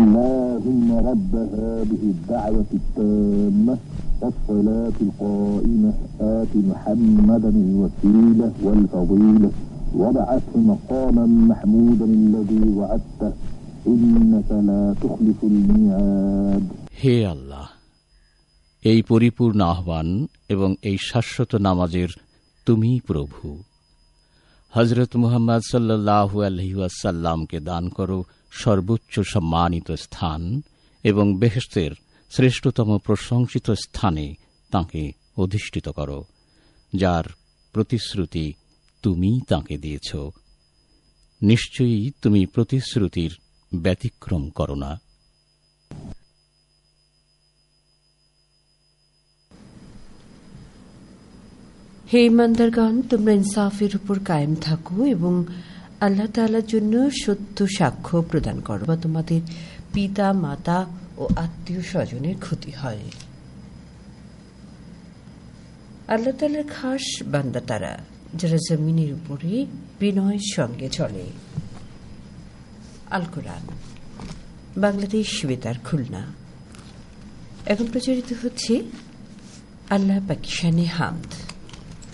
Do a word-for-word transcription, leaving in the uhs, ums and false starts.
اللهم رب هذه الدعوة التامة والصلاة القائمة آت محمدا الوسيلة والفضيلة وابعثه مقاما محمودا الذي وعدته إنك لا تخلف الميعاد. হে আল্লাহ, এই পরিপূর্ণ আহ্বান এবং এই শাশ্বত নামাজের তুমি প্রভু। হযরত মুহাম্মদ সাল্লাল্লাহু আলাইহি ওয়াসাল্লামকে দান করো সর্বোচ্চ সম্মানিত স্থান এবং বেহেশতের শ্রেষ্ঠতম প্রশংসিত স্থানে তাঁকে অধিষ্ঠিত করো, যার প্রতিশ্রুতি তুমি তাঁকে দিয়েছ। নিশ্চয়ই তুমি প্রতিশ্রুতির ব্যতিক্রম করো না। হে ইমানদারগণ, তোমরা ইনসাফের উপর কায়েম থাকো এবং আল্লাহ তাআলার জন্য সত্য সাক্ষ্য প্রদান করো, বা তোমাদের পিতা মাতা ও আত্মীয় স্বজনের ক্ষতি হয়। আল্লাহ তাআলার খাস বান্দা তারা, যারা জমিনের উপরে বিনয়ের সঙ্গে চলে। আল কোরআন, বাংলাদেশ বেতার, খুলনা। এখন প্রচারিত হচ্ছে আল্লাহ পাক শানে হামদ।